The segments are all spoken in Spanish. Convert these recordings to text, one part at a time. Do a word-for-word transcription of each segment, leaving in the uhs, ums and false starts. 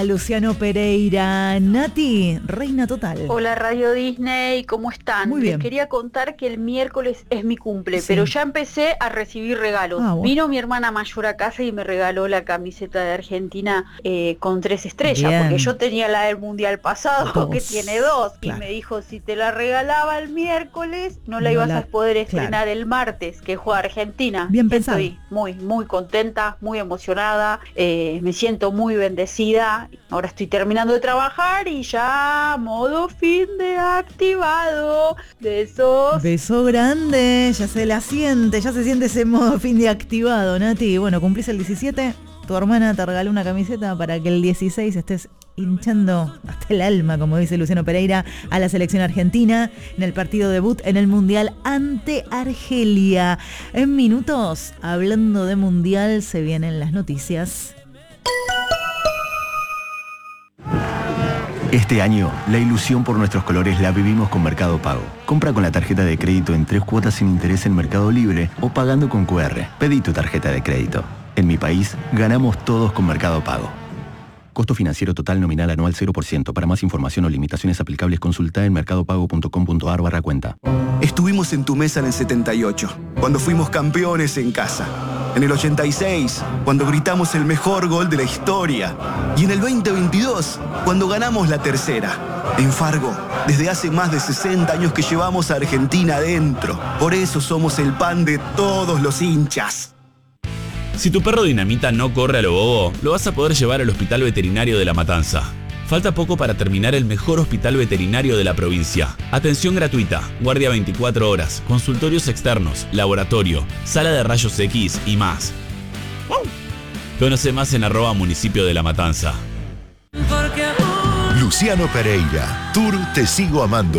Luciano Pereira. Nati, reina total. Hola Radio Disney, ¿cómo están? Muy bien. Les quería contar que el miércoles es mi cumple, Sí. pero ya empecé a recibir regalos. Ah, bueno. Vino mi hermana mayor a casa y me regaló la camiseta de Argentina eh, con tres estrellas, Bien. porque yo tenía la del mundial pasado, Dos. que tiene dos, Claro. y me dijo, si te la regalaba el miércoles, no la No ibas la- a poder estrenar claro. el martes, que juega Argentina. Bien pensado. Estoy muy, muy contenta, muy emocionada, eh, me siento muy bendecida. Ahora estoy terminando de trabajar y ya modo fin de activado. Besos. Beso grande, ya se la siente, ya se siente ese modo fin de activado, Nati. Bueno, cumplís el diecisiete, tu hermana te regaló una camiseta para que el dieciséis estés hinchando hasta el alma, como dice Luciano Pereira, a la selección argentina en el partido debut en el Mundial ante Argelia. En minutos, hablando de Mundial, se vienen las noticias. Este año, la ilusión por nuestros colores la vivimos con Mercado Pago. Compra con la tarjeta de crédito en tres cuotas sin interés en Mercado Libre o pagando con cu erre. Pedí tu tarjeta de crédito. En mi país, ganamos todos con Mercado Pago. Costo financiero total nominal anual cero por ciento. Para más información o limitaciones aplicables, consulta en mercadopago punto com punto a r barra cuenta. Estuvimos en tu mesa en el setenta y ocho, cuando fuimos campeones en casa. En el ochenta y seis, cuando gritamos el mejor gol de la historia. Y en el veinte veintidós, cuando ganamos la tercera. En Fargo, desde hace más de sesenta años que llevamos a Argentina adentro. Por eso somos el pan de todos los hinchas. Si tu perro dinamita no corre a lo bobo, lo vas a poder llevar al Hospital Veterinario de La Matanza. Falta poco para terminar el mejor hospital veterinario de la provincia. Atención gratuita, guardia veinticuatro horas, consultorios externos, laboratorio, sala de rayos X y más. Conoce más en arroba municipio de La Matanza. Luciano Pereira, Tour Te Sigo Amando.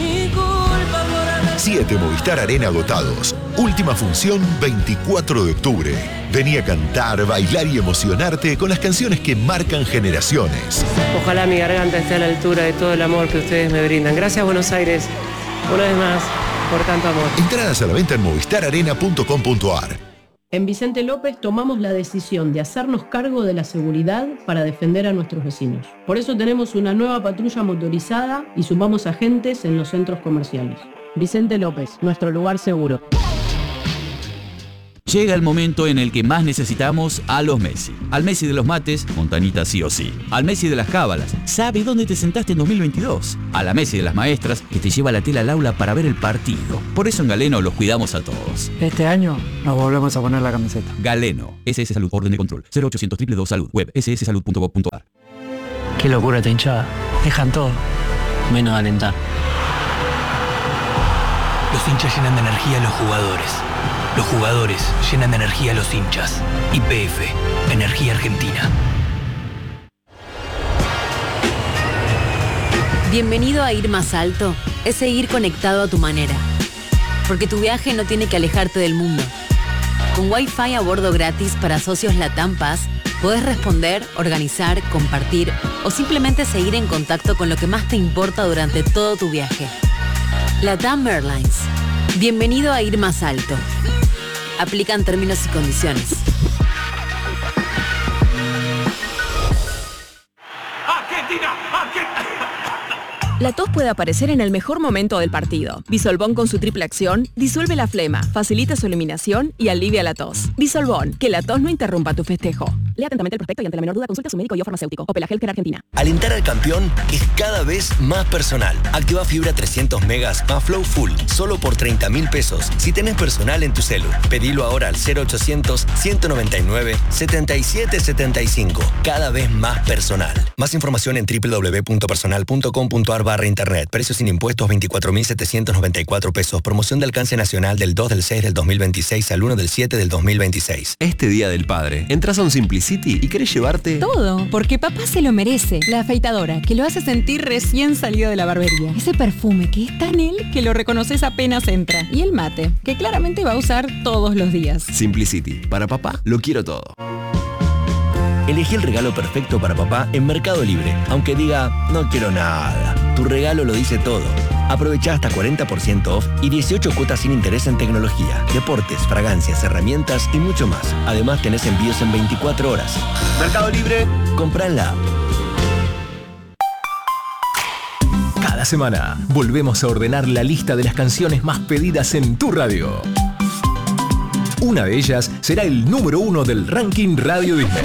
Siete Movistar Arena agotados. Última función veinticuatro de octubre. Vení a cantar, bailar y emocionarte con las canciones que marcan generaciones. Ojalá mi garganta esté a la altura de todo el amor que ustedes me brindan. Gracias, Buenos Aires, una vez más, por tanto amor. Entradas a la venta en movistar arena punto com punto a r. En Vicente López tomamos la decisión de hacernos cargo de la seguridad para defender a nuestros vecinos. Por eso tenemos una nueva patrulla motorizada y sumamos agentes en los centros comerciales. Vicente López, nuestro lugar seguro. Llega el momento en el que más necesitamos a los Messi. Al Messi de los mates, Montanita sí o sí. Al Messi de las cábalas, sabe dónde te sentaste en dos mil veintidós. A la Messi de las maestras, que te lleva la tela al aula para ver el partido. Por eso en Galeno los cuidamos a todos. Este año nos volvemos a poner la camiseta. Galeno, S S Salud, orden de control, cero ochocientos dos dos dos Salud, web ese ese salud punto gov punto a r. Qué locura esta hinchada. Dejan todo, menos de alentar. Los hinchas llenan de energía a los jugadores. Los jugadores llenan de energía a los hinchas. Y P F, Energía Argentina. Bienvenido a Ir Más Alto, es seguir conectado a tu manera. Porque tu viaje no tiene que alejarte del mundo. Con Wi-Fi a bordo gratis para socios Latam Pass, podés responder, organizar, compartir o simplemente seguir en contacto con lo que más te importa durante todo tu viaje. Latam Airlines. Bienvenido a Ir Más Alto. Aplican términos y condiciones. ¡Argentina! ¡Argentina! La tos puede aparecer en el mejor momento del partido. Bisolbón con su triple acción disuelve la flema, facilita su eliminación y alivia la tos. Bisolbón, que la tos no interrumpa tu festejo. Lea atentamente el prospecto y ante la menor duda consulta a su médico y o farmacéutico. Opel Healthcare Argentina. Alentar al campeón es cada vez más personal. Activa fibra trescientos megas más Flow Full, solo por treinta mil pesos. Si tenés personal en tu celu, pedilo ahora al cero ochocientos, ciento noventa y nueve, setenta y siete setenta y cinco. Cada vez más personal. Más información en doble u doble u doble u punto personal punto com punto a r barra internet. Precios sin impuestos veinticuatro mil setecientos noventa y cuatro pesos. Promoción de alcance nacional del dos del seis del dos mil veintiséis al uno del siete del dos mil veintiséis. Este Día del Padre, entras a un Simplicity y querés llevarte todo, porque papá se lo merece. La afeitadora, que lo hace sentir recién salido de la barbería. Ese perfume que es tan él que lo reconoces apenas entra. Y el mate, que claramente va a usar todos los días. Simplicity, para papá lo quiero todo. Elegí el regalo perfecto para papá en Mercado Libre. Aunque diga, no quiero nada. Tu regalo lo dice todo. Aprovecha hasta cuarenta por ciento off y dieciocho cuotas sin interés en tecnología, deportes, fragancias, herramientas y mucho más. Además tenés envíos en veinticuatro horas. Mercado Libre, compra en la app. Cada semana volvemos a ordenar la lista de las canciones más pedidas en tu radio. Una de ellas será el número uno del ranking Radio Disney.